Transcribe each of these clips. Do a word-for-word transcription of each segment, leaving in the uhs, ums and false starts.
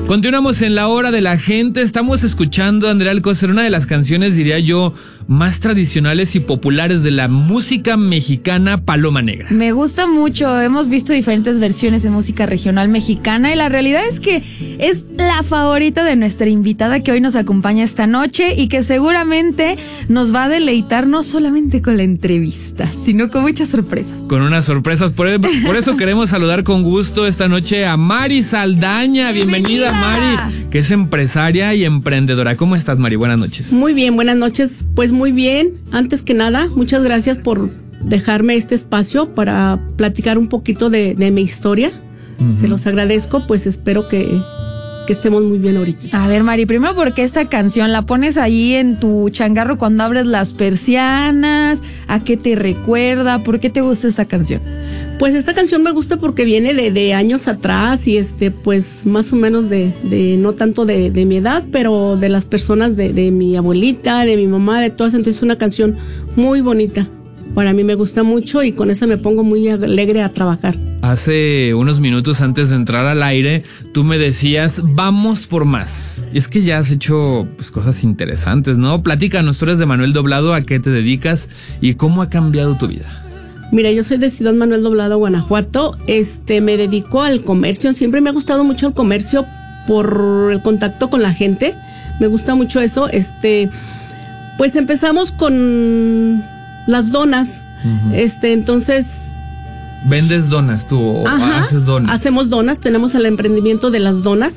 Continuamos en la hora de la gente. Estamos escuchando a Andrea Alcocer, una de las canciones, diría yo, más tradicionales y populares de la música mexicana, Paloma Negra. Me gusta mucho, hemos visto diferentes versiones de música regional mexicana y la realidad es que es la favorita de nuestra invitada que hoy nos acompaña esta noche y que seguramente nos va a deleitar no solamente con la entrevista, sino con muchas sorpresas. Con unas sorpresas, por, por eso queremos saludar con gusto esta noche a Mari Saldaña. Bienvenida, Bienvenida, Mari, que es empresaria y emprendedora. ¿Cómo estás, Mari? Buenas noches. Muy bien, buenas noches. Pues muy bien. Antes que nada, muchas gracias por dejarme este espacio para platicar un poquito de, de mi historia. Uh-huh. Se los agradezco, pues espero que, que estemos muy bien ahorita. A ver, Mari, primero, ¿por qué esta canción la pones ahí en tu changarro cuando abres las persianas? ¿A qué te recuerda? ¿Por qué te gusta esta canción? Pues esta canción me gusta porque viene de, de años atrás y este, pues más o menos de, de no tanto de, de mi edad, pero de las personas de, de mi abuelita, de mi mamá, de todas. Entonces es una canción muy bonita. Para mí me gusta mucho y con esa me pongo muy alegre a trabajar. Hace unos minutos antes de entrar al aire, tú me decías, vamos por más. Y es que ya has hecho pues, cosas interesantes, ¿no? Platícanos, tú eres de Manuel Doblado, ¿a qué te dedicas y cómo ha cambiado tu vida? Mira, yo soy de Ciudad Manuel Doblado, Guanajuato. Este, me dedico al comercio. Siempre me ha gustado mucho el comercio por el contacto con la gente. Me gusta mucho eso. Este, pues empezamos con las donas. Uh-huh. Este, entonces. ¿Vendes donas tú o Ajá, haces donas? Hacemos donas. Tenemos el emprendimiento de las donas.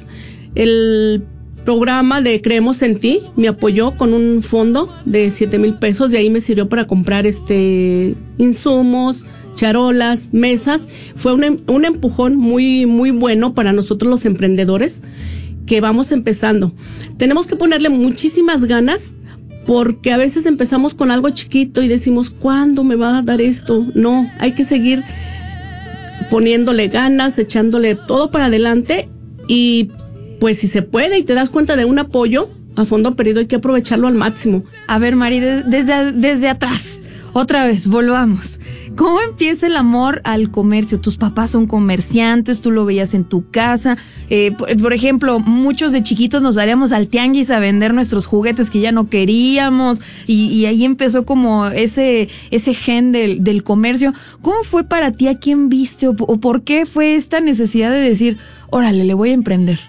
El programa de Creemos en Ti me apoyó con un fondo de siete mil pesos y ahí me sirvió para comprar este insumos, charolas, mesas. Fue un, un empujón muy, muy bueno para nosotros los emprendedores que vamos empezando. Tenemos que ponerle muchísimas ganas porque a veces empezamos con algo chiquito y decimos, ¿cuándo me va a dar esto? No, hay que seguir poniéndole ganas, echándole todo para adelante y pues si se puede y te das cuenta de un apoyo a fondo perdido, hay que aprovecharlo al máximo. A ver, Mari, de, desde, desde atrás, otra vez, volvamos. ¿Cómo empieza el amor al comercio? Tus papás son comerciantes, tú lo veías en tu casa. Eh, por, por ejemplo, muchos de chiquitos nos salíamos al tianguis a vender nuestros juguetes que ya no queríamos y, y ahí empezó como ese, ese gen del, del comercio. ¿Cómo fue para ti? ¿A quién viste? ¿O, o por qué fue esta necesidad de decir, órale, le voy a emprender?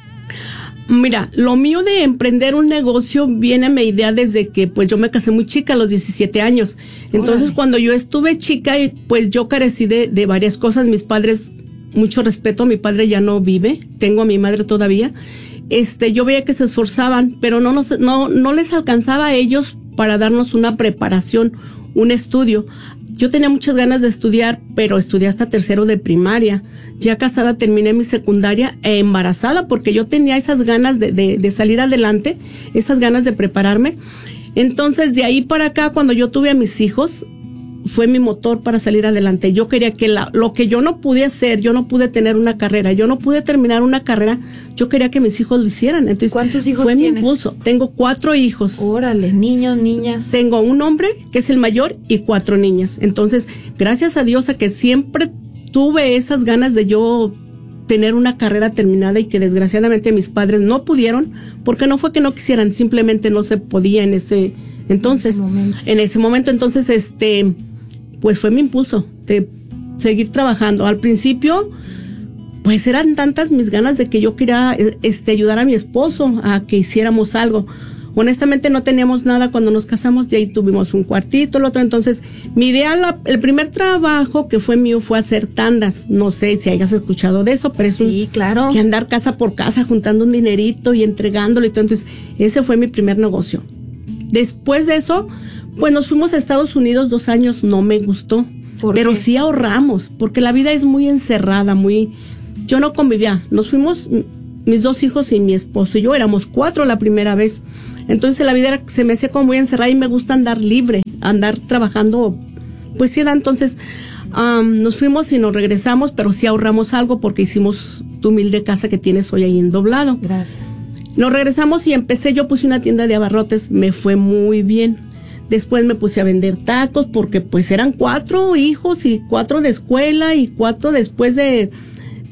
Mira, lo mío de emprender un negocio viene a mi idea desde que pues yo me casé muy chica, a los diecisiete años. Entonces, Órale. Cuando yo estuve chica, pues yo carecí de, de varias cosas. Mis padres, mucho respeto, mi padre ya no vive, tengo a mi madre todavía. Este, yo veía que se esforzaban, pero no nos, no, no les alcanzaba a ellos para darnos una preparación, un estudio. Yo tenía muchas ganas de estudiar, pero estudié hasta tercero de primaria. Ya casada terminé mi secundaria e embarazada porque yo tenía esas ganas de, de, de salir adelante, esas ganas de prepararme. Entonces, de ahí para acá, cuando yo tuve a mis hijos, fue mi motor para salir adelante. Yo quería que la, lo que yo no pude hacer, yo no pude tener una carrera, yo no pude terminar una carrera, yo quería que mis hijos lo hicieran. Entonces, ¿cuántos hijos fue tienes? Mi impulso. Tengo cuatro hijos. Órale, niños, niñas. Tengo un hombre que es el mayor y cuatro niñas. Entonces, gracias a Dios a que siempre tuve esas ganas de yo tener una carrera terminada y que desgraciadamente mis padres no pudieron, porque no fue que no quisieran, simplemente no se podía en ese entonces, en ese momento. En ese momento, entonces, este, pues fue mi impulso de seguir trabajando. Al principio, pues eran tantas mis ganas de que yo quería este, ayudar a mi esposo a que hiciéramos algo. Honestamente no teníamos nada cuando nos casamos, y ahí tuvimos un cuartito, el otro. Entonces, mi idea, la, el primer trabajo que fue mío fue hacer tandas. No sé si hayas escuchado de eso, pero es sí, un, claro. que andar casa por casa juntando un dinerito y entregándolo y todo. Entonces, ese fue mi primer negocio. Después de eso, pues nos fuimos a Estados Unidos dos años, no me gustó. Pero qué? Sí ahorramos, porque la vida es muy encerrada, muy... Yo no convivía, nos fuimos, mis dos hijos y mi esposo y yo, éramos cuatro la primera vez. Entonces la vida era, se me hacía como muy encerrada y me gusta andar libre, andar trabajando, pues sí, entonces um, nos fuimos y nos regresamos, pero sí ahorramos algo porque hicimos tu humilde casa que tienes hoy ahí en Doblado. Gracias. Nos regresamos y empecé, yo puse una tienda de abarrotes, me fue muy bien. Después me puse a vender tacos porque pues eran cuatro hijos y cuatro de escuela y cuatro después de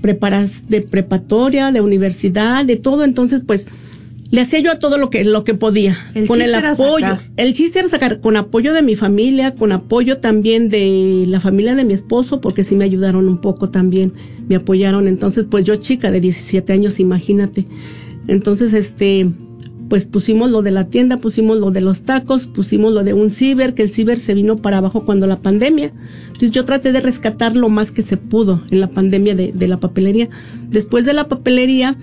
preparas, de preparatoria, de universidad, de todo. Entonces, pues, le hacía yo a todo lo que, lo que podía. El con el chiste era apoyo. sacar. El chiste era sacar, con apoyo de mi familia, con apoyo también de la familia de mi esposo, porque sí me ayudaron un poco también, me apoyaron. Entonces, pues yo chica de diecisiete años, imagínate. Entonces, este, pues pusimos lo de la tienda, pusimos lo de los tacos, pusimos lo de un ciber, que el ciber se vino para abajo cuando la pandemia. Entonces yo traté de rescatar lo más que se pudo en la pandemia de, de la papelería. Después de la papelería,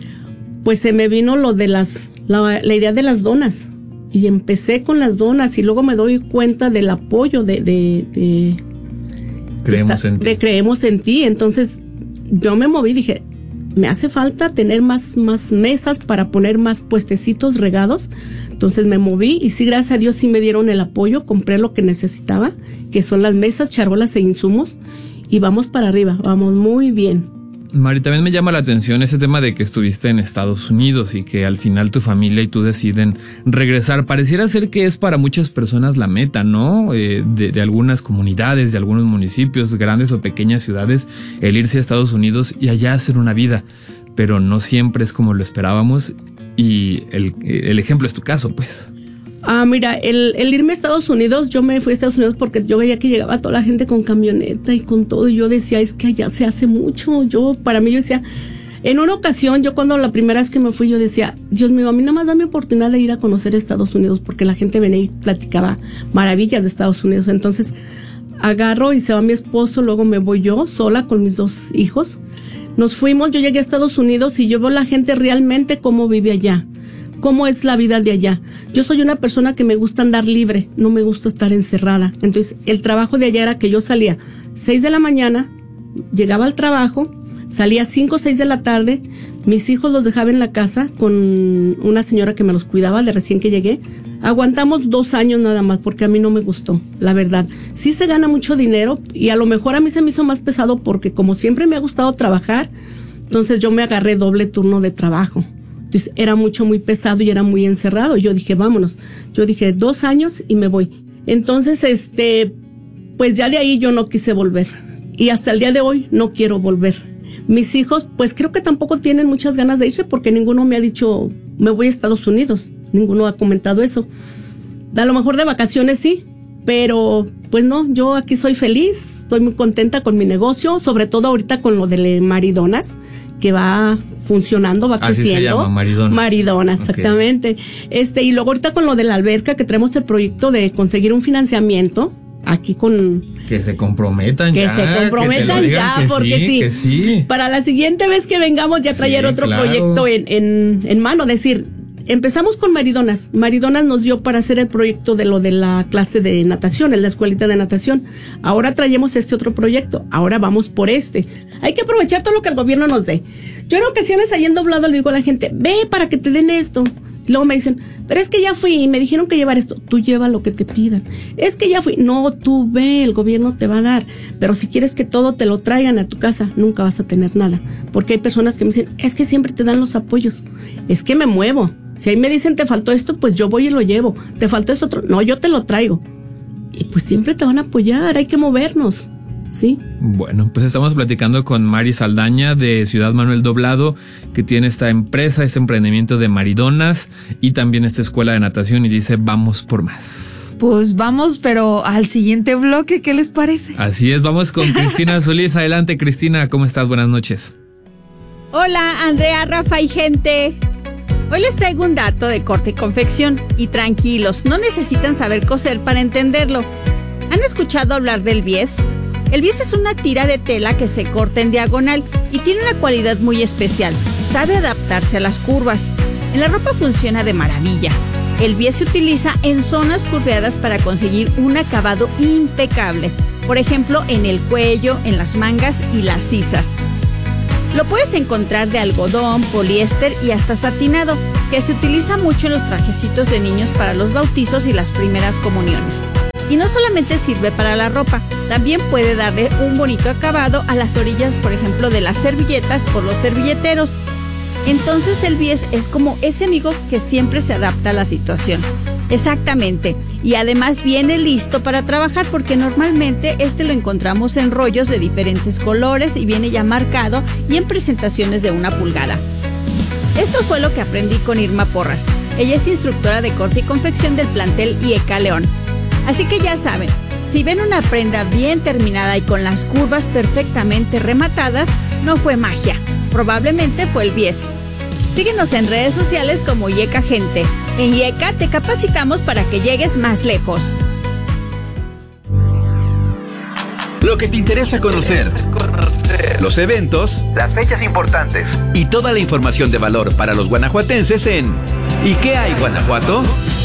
pues se me vino lo de las, la, la idea de las donas. Y empecé con las donas y luego me doy cuenta del apoyo de... de, de Creemos esta, en ti. De creemos en ti. Entonces yo me moví, dije, me hace falta tener más, más mesas para poner más puestecitos regados. Entonces me moví y sí, gracias a Dios sí me dieron el apoyo, compré lo que necesitaba, que son las mesas, charolas e insumos, y vamos para arriba, vamos muy bien. Mari, también me llama la atención ese tema de que estuviste en Estados Unidos y que al final tu familia y tú deciden regresar. Pareciera ser que es para muchas personas la meta, ¿no? Eh, de, de algunas comunidades, de algunos municipios, grandes o pequeñas ciudades, el irse a Estados Unidos y allá hacer una vida. Pero no siempre es como lo esperábamos y el, el ejemplo es tu caso, pues. Ah, mira, el, el irme a Estados Unidos, yo me fui a Estados Unidos porque yo veía que llegaba toda la gente con camioneta y con todo, y yo decía, es que allá se hace mucho. Yo, para mí, yo decía, en una ocasión, yo cuando la primera vez que me fui, yo decía, Dios mío, a mí nada más dame oportunidad de ir a conocer Estados Unidos, porque la gente venía y platicaba maravillas de Estados Unidos. Entonces, agarro y se va mi esposo, luego me voy yo sola con mis dos hijos. Nos fuimos, yo llegué a Estados Unidos y yo veo la gente realmente cómo vive allá. ¿Cómo es la vida de allá? Yo soy una persona que me gusta andar libre, no me gusta estar encerrada. Entonces, el trabajo de allá era que yo salía seis de la mañana, llegaba al trabajo, salía cinco o seis de la tarde, mis hijos los dejaba en la casa con una señora que me los cuidaba de recién que llegué. Aguantamos dos años nada más porque a mí no me gustó, la verdad. Sí se gana mucho dinero y a lo mejor a mí se me hizo más pesado porque como siempre me ha gustado trabajar, entonces yo me agarré doble turno de trabajo. Entonces era mucho, muy pesado y era muy encerrado. Yo dije, vámonos. Yo dije, dos años y me voy. Entonces, este, pues ya de ahí yo no quise volver. Y hasta el día de hoy no quiero volver. Mis hijos, pues creo que tampoco tienen muchas ganas de irse porque ninguno me ha dicho, me voy a Estados Unidos. Ninguno ha comentado eso. A lo mejor de vacaciones sí, pero pues no, yo aquí soy feliz, estoy muy contenta con mi negocio, sobre todo ahorita con lo de Maridonas, que va funcionando, va Así creciendo. Se llama, Maridonas. Maridonas, exactamente. Okay. Este, y luego ahorita con lo de la alberca, que tenemos el proyecto de conseguir un financiamiento, aquí con... Que se comprometan que ya. Que se comprometan que ya, que porque sí, sí, que sí. Para la siguiente vez que vengamos ya traer sí, otro claro. proyecto en, en, en mano, es decir... Empezamos con Maridonas. Maridonas nos dio para hacer el proyecto de lo de la clase de natación, en la escuelita de natación. Ahora traemos este otro proyecto. Ahora vamos por este. Hay que aprovechar todo lo que el gobierno nos dé. Yo en ocasiones ahí en Doblado le digo a la gente, ve para que te den esto. Y luego me dicen, pero es que ya fui y me dijeron que llevar esto. Tú lleva lo que te pidan. Es que ya fui. No, tú ve, el gobierno te va a dar. Pero si quieres que todo te lo traigan a tu casa, nunca vas a tener nada. Porque hay personas que me dicen, es que siempre te dan los apoyos. Es que me muevo. Si ahí me dicen, te faltó esto, pues yo voy y lo llevo. Te faltó esto otro, no, yo te lo traigo. Y pues siempre te van a apoyar, hay que movernos, ¿sí? Bueno, pues estamos platicando con Mari Saldaña de Ciudad Manuel Doblado, que tiene esta empresa, este emprendimiento de Maridonas y también esta escuela de natación, y dice, vamos por más. Pues vamos, pero al siguiente bloque, ¿qué les parece? Así es, vamos con Cristina Solís. Adelante, Cristina, ¿cómo estás? Buenas noches. Hola, Andrea, Rafa y gente. Hoy les traigo un dato de corte y confección, y tranquilos, no necesitan saber coser para entenderlo. ¿Han escuchado hablar del bies? El bies es una tira de tela que se corta en diagonal y tiene una cualidad muy especial, sabe adaptarse a las curvas. En la ropa funciona de maravilla. El bies se utiliza en zonas curveadas para conseguir un acabado impecable, por ejemplo en el cuello, en las mangas y las sisas. Lo puedes encontrar de algodón, poliéster y hasta satinado, que se utiliza mucho en los trajecitos de niños para los bautizos y las primeras comuniones. Y no solamente sirve para la ropa, también puede darle un bonito acabado a las orillas, por ejemplo, de las servilletas o los servilleteros. Entonces el bies es como ese amigo que siempre se adapta a la situación. Exactamente, y además viene listo para trabajar porque normalmente este lo encontramos en rollos de diferentes colores y viene ya marcado y en presentaciones de una pulgada. Esto fue lo que aprendí con Irma Porras. Ella es instructora de corte y confección del plantel I E C A León. Así que ya saben, si ven una prenda bien terminada y con las curvas perfectamente rematadas, no fue magia, probablemente fue el bies. Síguenos en redes sociales como I E C A Gente. En I E C A te capacitamos para que llegues más lejos. Lo que te interesa conocer, los eventos, las fechas importantes y toda la información de valor para los guanajuatenses en ¿Y qué hay, Guanajuato?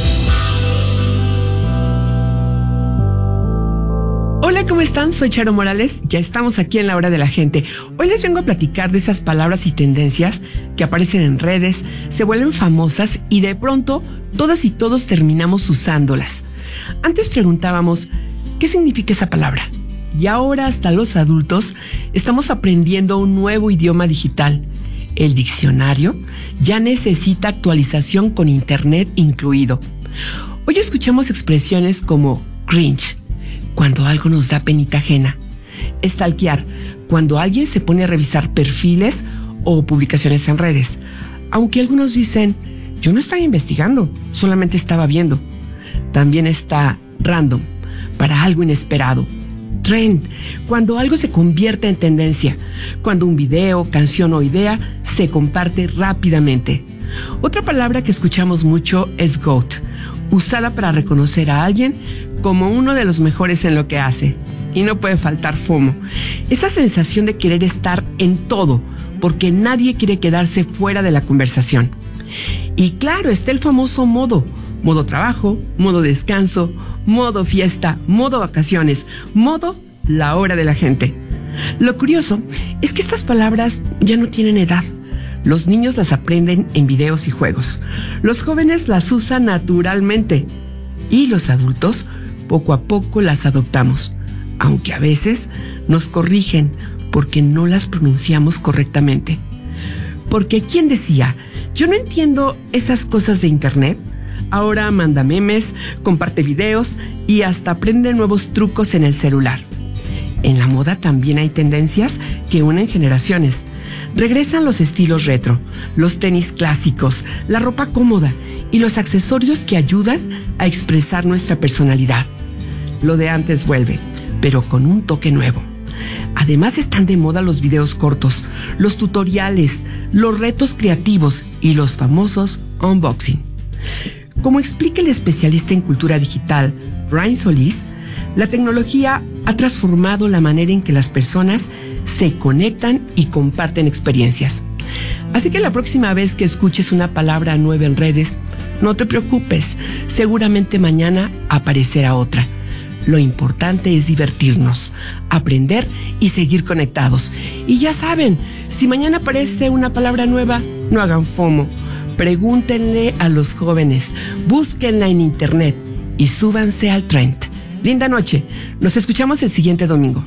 Hola, ¿cómo están? Soy Charo Morales, ya estamos aquí en La Hora de la Gente. Hoy les vengo a platicar de esas palabras y tendencias que aparecen en redes, se vuelven famosas y de pronto todas y todos terminamos usándolas. Antes preguntábamos, ¿qué significa esa palabra? Y ahora hasta los adultos estamos aprendiendo un nuevo idioma digital. El diccionario ya necesita actualización con internet incluido. Hoy escuchamos expresiones como cringe, cuando algo nos da penita ajena; stalkear, cuando alguien se pone a revisar perfiles o publicaciones en redes, aunque algunos dicen, yo no estaba investigando, solamente estaba viendo. También está random, para algo inesperado. Trend, cuando algo se convierte en tendencia, cuando un video, canción o idea se comparte rápidamente. Otra palabra que escuchamos mucho es GOAT, usada para reconocer a alguien como uno de los mejores en lo que hace. Y no puede faltar FOMO, esa sensación de querer estar en todo, porque nadie quiere quedarse fuera de la conversación. Y claro, está el famoso modo, modo trabajo, modo descanso, modo fiesta, modo vacaciones, modo la hora de la gente. Lo curioso es que estas palabras ya no tienen edad. Los niños las aprenden en videos y juegos. Los jóvenes las usan naturalmente. Y los adultos poco a poco las adoptamos, aunque a veces nos corrigen porque no las pronunciamos correctamente. Porque ¿quién decía? Yo no entiendo esas cosas de internet. Ahora manda memes, comparte videos y hasta aprende nuevos trucos en el celular. En la moda también hay tendencias que unen generaciones. Regresan los estilos retro, los tenis clásicos, la ropa cómoda y los accesorios que ayudan a expresar nuestra personalidad. Lo de antes vuelve, pero con un toque nuevo. Además están de moda los videos cortos, los tutoriales, los retos creativos y los famosos unboxing. Como explica el especialista en cultura digital, Brian Solís, la tecnología ha transformado la manera en que las personas se conectan y comparten experiencias. Así que la próxima vez que escuches una palabra nueva en redes, no te preocupes, seguramente mañana aparecerá otra. Lo importante es divertirnos, aprender y seguir conectados. Y ya saben, si mañana aparece una palabra nueva, no hagan FOMO. Pregúntenle a los jóvenes, búsquenla en internet y súbanse al trend. Linda noche, nos escuchamos el siguiente domingo.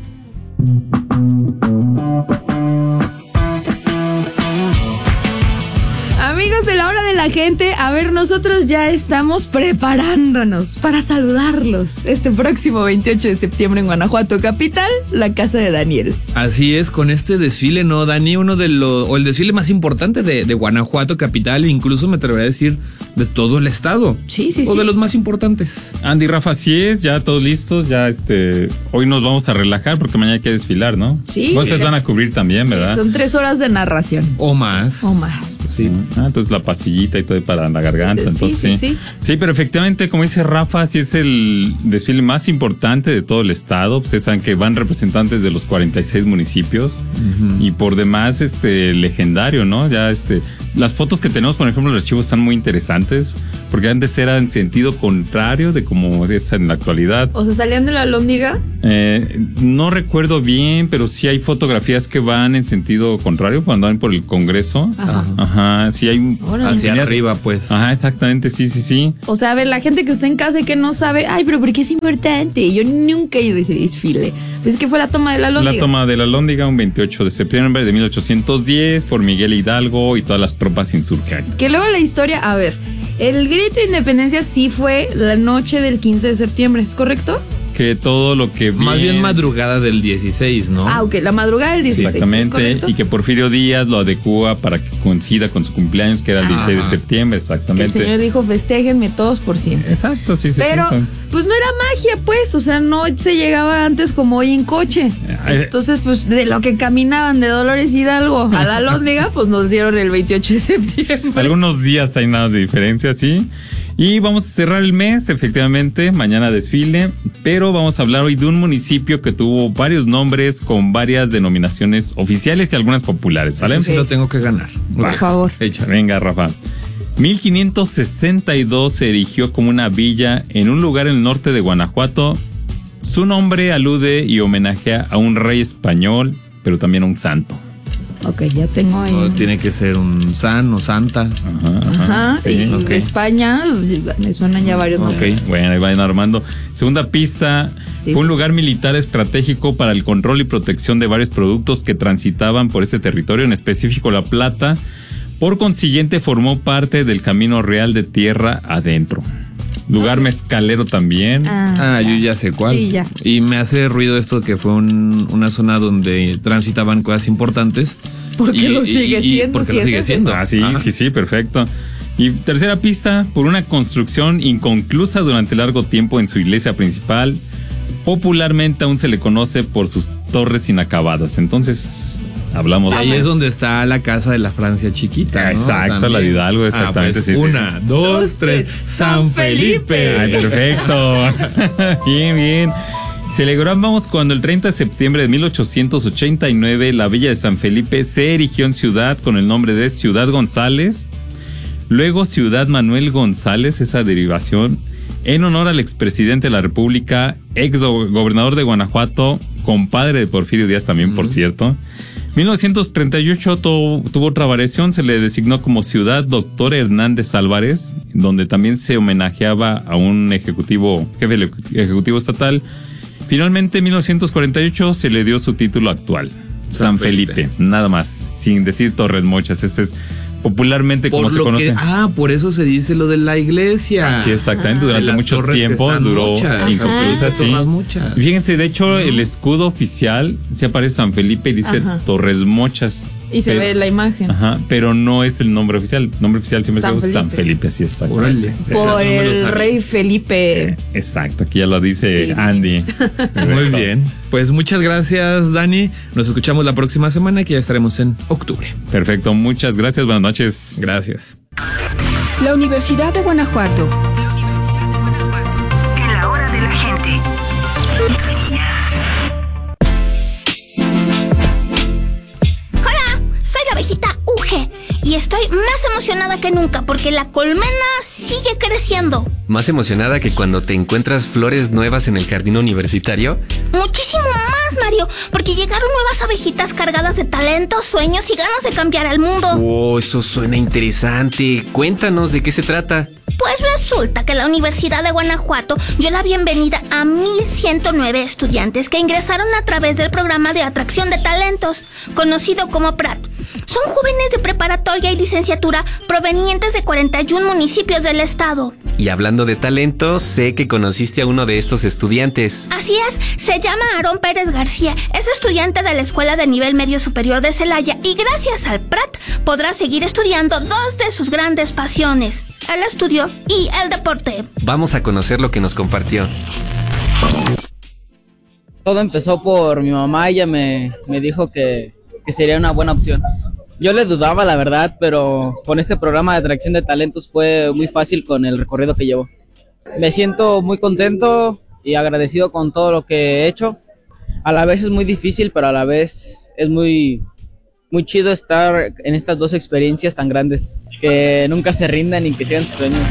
Amigos de La Hora de la Gente, a ver, nosotros ya estamos preparándonos para saludarlos este próximo veintiocho de septiembre en Guanajuato capital, la casa de Daniel. Así es, con este desfile, ¿no, Dani? Uno de los, o el desfile más importante de, de Guanajuato capital, incluso me atrevería a decir de todo el estado. Sí, sí, o sí. de los más importantes. Andy, Rafa, así es, ya todos listos, ya este, hoy nos vamos a relajar porque mañana hay que desfilar, ¿no? Sí. Ustedes van a cubrir también, ¿verdad? Sí, son tres horas de narración. O más. O más. Sí. Ah, entonces la pasillita y todo para la garganta. Entonces, sí, sí, sí, sí. Sí, pero efectivamente, como dice Rafa, sí es el desfile más importante de todo el estado. Ustedes saben que van representantes de los cuarenta y seis municipios uh-huh. y por demás, este, legendario, ¿no? Ya, este, las fotos que tenemos, por ejemplo, en el archivo están muy interesantes porque antes era en sentido contrario de como es en la actualidad. O sea, ¿salían de la Alhóndiga? Eh, no recuerdo bien, pero sí hay fotografías que van en sentido contrario cuando van por el Congreso. Ajá. Ajá, sí hay un... Hacia arriba, pues. Ajá, exactamente, sí, sí, sí. O sea, a ver, la gente que está en casa y que no sabe, ay, pero ¿por qué es importante? Yo nunca he ido a ese desfile. Pues es que fue la toma de la Alhóndiga. La toma de la Alhóndiga, un veintiocho de septiembre de mil ochocientos diez, por Miguel Hidalgo y todas las tropas insurgentes. Que luego la historia, a ver, el grito de independencia sí fue la noche del quince de septiembre, ¿es correcto? Que todo lo que Más bien madrugada del dieciséis, ¿no? Ah, ok, la madrugada del dieciséis. Exactamente, y que Porfirio Díaz lo adecúa para que coincida con su cumpleaños, que era el dieciséis Ajá. de septiembre, exactamente. Que el señor dijo, festéjenme todos por siempre. Exacto, sí, sí. Pero, sí, pues no era magia, pues, o sea, no se llegaba antes como hoy en coche. Entonces, pues, de lo que caminaban de Dolores Hidalgo a la Lóndiga, pues nos dieron el veintiocho de septiembre. Algunos días hay nada de diferencia, sí. Y vamos a cerrar el mes, efectivamente, mañana desfile, pero vamos a hablar hoy de un municipio que tuvo varios nombres con varias denominaciones oficiales y algunas populares, ¿vale? Ese sí lo tengo que ganar. Por Ok. favor. Échale. Venga, Rafa. mil quinientos sesenta y dos se erigió como una villa en un lugar en el norte de Guanajuato. Su nombre alude y homenajea a un rey español, pero también a un santo. Ok, ya tengo ahí. O tiene que ser un san o santa. Ajá, ajá. Ajá, Sí. y ok. de España me suenan ya varios Ok. nombres. Bueno, ahí vayan armando. Segunda pista, Sí, fue un sí, lugar militar estratégico para el control y protección de varios productos que transitaban por este territorio, en específico la plata. Por consiguiente, formó parte del Camino Real de Tierra Adentro. Lugar mezcalero también. Ah, yo ya sé cuál. Sí, ya. Y me hace ruido esto que fue un- una zona donde transitaban cosas importantes. Porque Y- lo sigue y- y siendo, Porque sí lo es sigue ese. siendo. Ah, sí, Ajá. sí, sí, perfecto. Y tercera pista, por una construcción inconclusa durante largo tiempo en su iglesia principal, popularmente aún se le conoce por sus torres inacabadas. Entonces, hablamos Ahí de... es donde está la casa de la Francia chiquita, ¿no? Exacto, También. la de Hidalgo, exactamente, Ah, pues sí, sí, una, sí. dos, tres. San Felipe. Ay, perfecto. Bien, bien. Celebramos cuando el treinta de septiembre de mil ochocientos ochenta y nueve la villa de San Felipe se erigió en ciudad con el nombre de Ciudad González. Luego Ciudad Manuel González, esa derivación, en honor al expresidente de la República, ex gobernador de Guanajuato, compadre de Porfirio Díaz también, uh-huh. por cierto. mil novecientos treinta y ocho tuvo, tuvo otra variación, se le designó como Ciudad Doctor Hernández Álvarez, donde también se homenajeaba a un ejecutivo, jefe del ejecutivo estatal. Finalmente, en mil novecientos cuarenta y ocho se le dio su título actual, San, San Felipe. Felipe, nada más, sin decir Torres Mochas. Este es popularmente como se conoce. Que, ah, por eso se dice lo de la iglesia. Sí, exactamente. Durante Las mucho tiempo duró inconclusa. Sí. Fíjense, de hecho, uh-huh. el escudo oficial se aparece San Felipe y dice Ajá. Torres Mochas. Y se pero, ve la imagen. Ajá, pero no es el nombre oficial. El nombre oficial siempre San se llama San Felipe, así es. Por el, por el rey Felipe. Exacto, aquí ya lo dice sí. Andy. Muy bien. Pues muchas gracias, Dani. Nos escuchamos la próxima semana, que ya estaremos en octubre. Perfecto, muchas gracias. Buenas noches. Gracias. La Universidad de Guanajuato. En la hora de la gente. Hola, soy la abejita Uge y estoy más emocionada que nunca porque la colmena sigue creciendo. ¿Más emocionada que cuando te encuentras flores nuevas en el jardín universitario? Muchísimo más, Mario, porque llegaron nuevas abejitas cargadas de talentos, sueños y ganas de cambiar al mundo. Oh, eso suena interesante. Cuéntanos de qué se trata. Pues resulta que la Universidad de Guanajuato dio la bienvenida a mil ciento nueve estudiantes que ingresaron a través del programa de atracción de talentos, conocido como P R A T. Son jóvenes de preparatoria y licenciatura provenientes de cuarenta y un municipios del estado. Y hablando de talentos, sé que conociste a uno de estos estudiantes. Así es, se llama Aarón Pérez García, es estudiante de la Escuela de Nivel Medio Superior de Celaya y gracias al P R A T podrá seguir estudiando dos de sus grandes pasiones, el estudio y el deporte. Vamos a conocer lo que nos compartió. Todo empezó por mi mamá, ella me, me dijo que, que sería una buena opción. Yo le dudaba, la verdad, pero con este programa de atracción de talentos fue muy fácil con el recorrido que llevo. Me siento muy contento y agradecido con todo lo que he hecho. A la vez es muy difícil, pero a la vez es muy, muy chido estar en estas dos experiencias tan grandes, que nunca se rindan y que sigan sus sueños.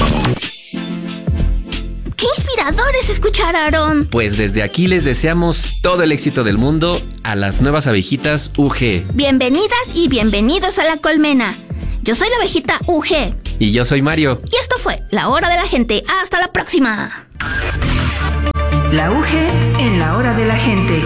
¡Qué inspirador es escuchar a Aarón! Pues desde aquí les deseamos todo el éxito del mundo a las nuevas abejitas U G. Bienvenidas y bienvenidos a la colmena. Yo soy la abejita U G. Y yo soy Mario. Y esto fue La Hora de la Gente. ¡Hasta la próxima! La U G en La Hora de la Gente.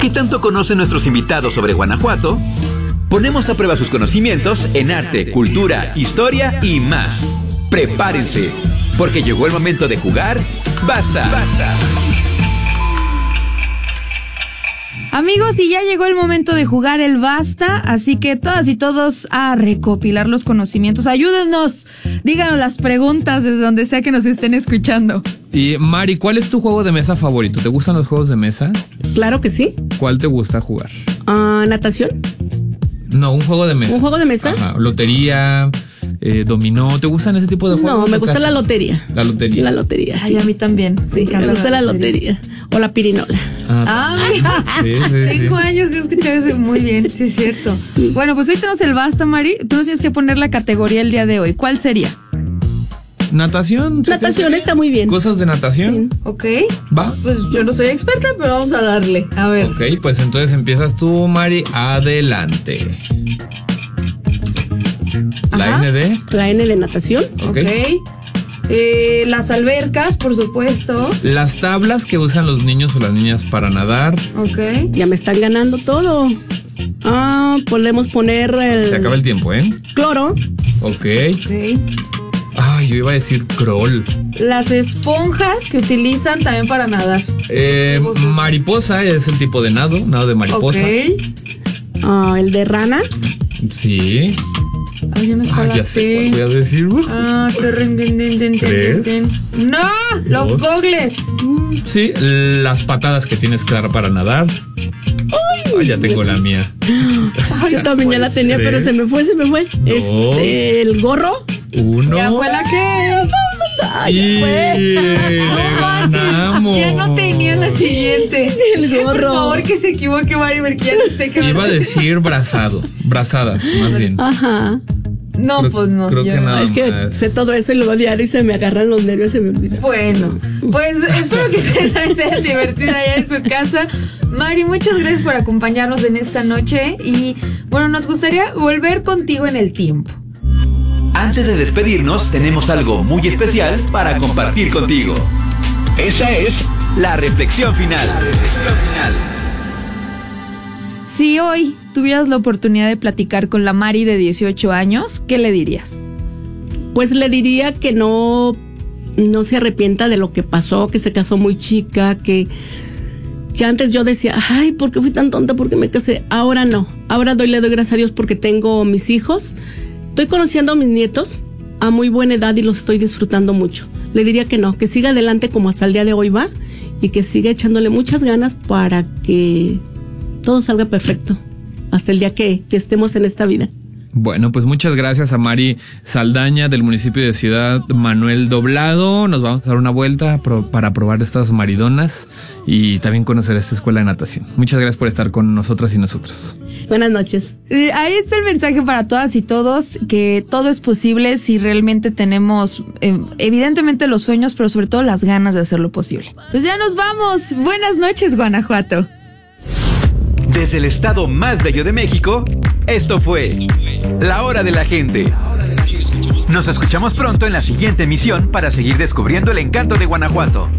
¿Qué tanto conocen nuestros invitados sobre Guanajuato? Ponemos a prueba sus conocimientos en arte, cultura, historia y más. Prepárense, porque llegó el momento de jugar. ¡Basta! ¡Basta! Amigos, y ya llegó el momento de jugar el basta, así que todas y todos a recopilar los conocimientos. Ayúdennos, díganos las preguntas desde donde sea que nos estén escuchando. Y Mari, ¿cuál es tu juego de mesa favorito? ¿Te gustan los juegos de mesa? Claro que sí. ¿Cuál te gusta jugar? Uh, ¿Natación? No, un juego de mesa. ¿Un juego de mesa? Ajá, lotería, eh, dominó. ¿Te gustan ese tipo de juegos? No, me gusta la lotería. La lotería. La lotería, sí. Ay, a mí también. Sí, me, me gusta la lotería. la lotería. O la pirinola. Ah, ah sí, sí, tengo sí. años que escuché eso. Muy bien, sí es cierto. Bueno, pues hoy tenemos el basta, Mari. Tú nos tienes que poner la categoría el día de hoy. ¿Cuál sería? Natación. Natación está muy bien. ¿Cosas de natación? Sí. Ok. Va. Pues yo no soy experta, pero vamos a darle. A ver. Ok, pues entonces empiezas tú, Mari. Adelante. La Ajá. N de. La N de natación. Ok. okay. Eh, las albercas, por supuesto. Las tablas que usan los niños o las niñas para nadar. Ok. Ya me están ganando todo. Ah, podemos poner el... Se acaba el tiempo, ¿eh? Cloro. Ok. Ok. Ay, yo iba a decir crawl. Las esponjas que utilizan también para nadar. Eh, mariposa es el tipo de nado, nado de mariposa. Ok. Ah, el de rana. Sí. Ay, yo no ah, ya sé cuál voy a decir. Ah, ten, ten, ten, ten, ten, ten. No, los Dos. gogles. Sí, las patadas que tienes que dar para nadar. Ay, Ay ya tengo la mía. Ay, yo también ya la tenía, pero se me fue, se me fue. Dos. Este, el gorro. Uno. Ya fue la que. Ay, y le ganamos. Ya no tenía la siguiente. El gorro. Por favor, que se equivoque, Mari, porque ya no sé qué. Iba a decir brazado, brazadas, más bien. Ajá. No, creo, pues no. Creo que nada es que más. sé todo eso y lo va a diario y se me agarran los nervios y se me olvida. Bueno, pues espero que ustedes sean divertida allá en su casa. Mari, muchas gracias por acompañarnos en esta noche y bueno, nos gustaría volver contigo en el tiempo. Antes de despedirnos, tenemos algo muy especial para compartir contigo. Esa es la reflexión final. La reflexión final. Si hoy tuvieras la oportunidad de platicar con la Mari de dieciocho años, ¿qué le dirías? Pues le diría que no, no se arrepienta de lo que pasó, que se casó muy chica, que, que antes yo decía, ay, ¿por qué fui tan tonta? ¿Por qué me casé? Ahora no. Ahora doy, le doy gracias a Dios porque tengo mis hijos. Estoy conociendo a mis nietos a muy buena edad y los estoy disfrutando mucho. Le diría que no, que siga adelante como hasta el día de hoy va y que siga echándole muchas ganas para que todo salga perfecto hasta el día que, que estemos en esta vida. Bueno, pues muchas gracias a Mari Saldaña del municipio de Ciudad Manuel Doblado. Nos vamos a dar una vuelta pro, para probar estas maridonas y también conocer esta escuela de natación. Muchas gracias por estar con nosotras y nosotros. Buenas noches. Eh, ahí está el mensaje para todas y todos, que todo es posible si realmente tenemos eh, evidentemente los sueños, pero sobre todo las ganas de hacerlo posible. Pues ya nos vamos. Buenas noches, Guanajuato. Desde el estado más bello de México, esto fue La Hora de la Gente. Nos escuchamos pronto en la siguiente emisión para seguir descubriendo el encanto de Guanajuato.